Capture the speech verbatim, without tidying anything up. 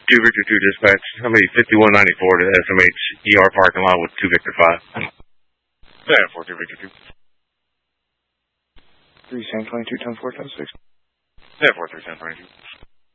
two Victor two dispatch. Somebody fifty-one ninety-four to S M H E R parking lot with two Victor five. Yeah, four two Victor two. three Sam twenty-two ten four ten six. Yeah, four three Sam twenty-two.